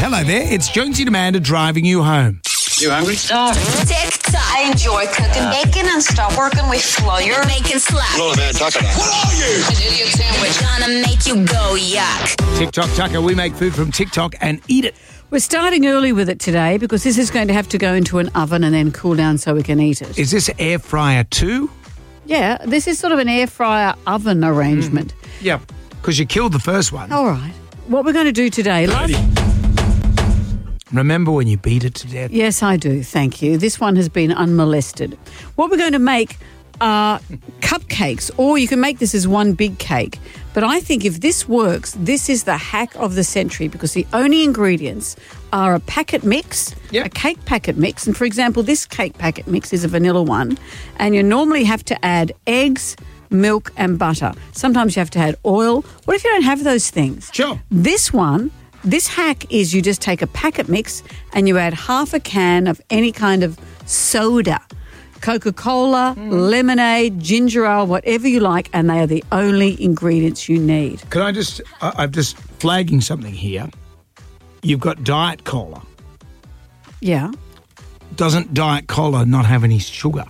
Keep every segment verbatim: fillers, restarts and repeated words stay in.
Hello there, it's Jonesy and Amanda driving you home. You hungry? Starving. TikTok. I enjoy cooking bacon and stop working with flour. Making slap. Hello, man. Talk about. What are you? An idiot sandwich. Gonna make you go yuck. TikTok Tucker, we make food from TikTok and eat it. We're starting early with it today because this is going to have to go into an oven and then cool down so we can eat it. Is this air fryer two? Yeah, this is sort of an air fryer oven arrangement. Mm. Yeah, because you killed the first one. All right. What we're going to do today, love. Remember when you beat it to death? Yes, I do. Thank you. This one has been unmolested. What we're going to make are cupcakes, or you can make this as one big cake. But I think if this works, this is the hack of the century because the only ingredients are a packet mix, yep. a cake packet mix. And, for example, this cake packet mix is a vanilla one. And you normally have to add eggs, milk and butter. Sometimes you have to add oil. What if you don't have those things? Sure. This one... This hack is you just take a packet mix and you add half a can of any kind of soda, Coca-Cola, mm. lemonade, ginger ale, whatever you like, and they are the only ingredients you need. Can I just, uh, I'm just flagging something here. You've got Diet Cola. Yeah. Doesn't Diet Cola not have any sugar?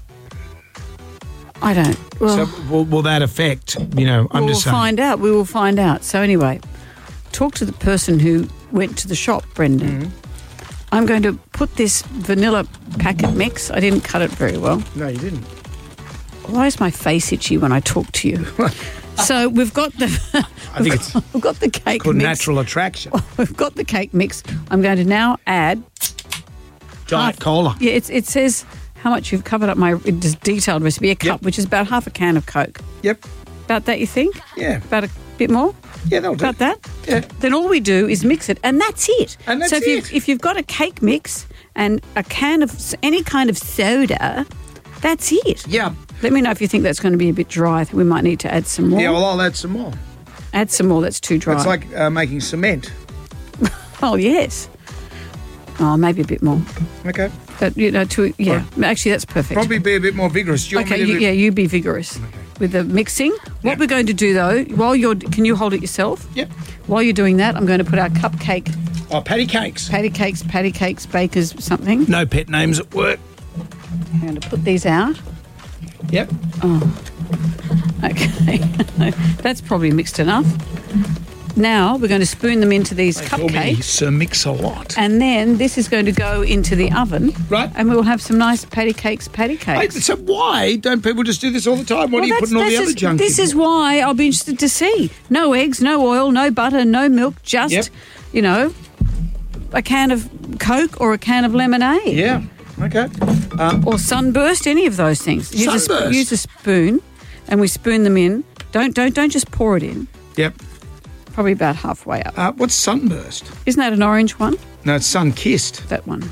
I don't. Well, so will, will that affect, you know, I'm we'll just saying. We'll find out. We will find out. So anyway... Talk to the person who went to the shop, Brendan. Mm-hmm. I'm going to put this vanilla packet mix. I didn't cut it very well. No, you didn't. Why is my face itchy when I talk to you? So we've got the I think it's we've got the cake called mix. Natural Attraction. We've got the cake mix. I'm going to now add Diet half, Cola. Yeah, it's, it says how much you've covered up my detailed recipe. A cup, yep. which is about half a can of Coke. Yep. About that, you think? Yeah. About a bit more? Yeah, that'll do. About that? Yeah. Then all we do is mix it, and that's it. And that's so if it. You've, if you've got a cake mix and a can of any kind of soda, that's it. Yeah. Let me know if you think that's going to be a bit dry. I think we might need to add some more. Yeah, well, I'll add some more. Add some more. That's too dry. It's like uh, making cement. Oh, yes. Oh, maybe a bit more. Okay. But, you know, to yeah. Right. Actually, that's perfect. Probably be a bit more vigorous. Do you okay, want me to you, yeah, you be vigorous. Okay. With the mixing. What yep. we're going to do, though, while you're... Can you hold it yourself? Yep. While you're doing that, I'm going to put our cupcake... Oh, patty cakes. Patty cakes, patty cakes, bakers, something. No pet names at work. I'm going to put these out. Yep. Oh. Okay. That's probably mixed enough. Now we're going to spoon them into these they cupcakes. Call me Sir Mix-a-Lot. And then this is going to go into the oven. Right. And we'll have some nice patty cakes, patty cakes. Hey, so why don't people just do this all the time? What well, are you putting all the other just, junk This in? is why I'll be interested to see. No eggs, no oil, no butter, no milk, just, yep. you know, a can of Coke or a can of lemonade. Yeah, okay. Um, or Sunburst, any of those things. Use Sunburst. A, use a spoon and we spoon them in. Don't, don't, don't just pour it in. Yep. Probably about halfway up. Uh, what's Sunburst? Isn't that an orange one? No, it's Sun-Kissed. That one.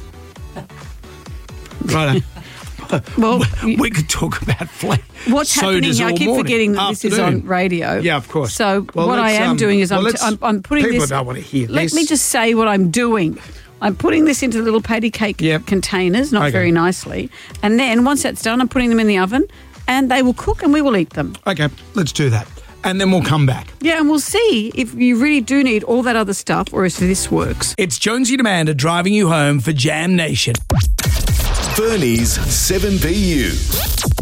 Right. Well, we, we could talk about flavor. What's happening here? I keep morning, forgetting that afternoon. this is on radio. Yeah, of course. So well, what I am um, doing is well, I'm, t- I'm, I'm putting people this... People don't want to hear let this. Let me just say what I'm doing. I'm putting this into little patty cake yep. containers, not okay. very nicely. And then once that's done, I'm putting them in the oven and they will cook and we will eat them. Okay, let's do that. And then we'll come back. Yeah, and we'll see if you really do need all that other stuff or if this works. It's Jonesy and Amanda driving you home for Jam Nation. Fernie's seven B U.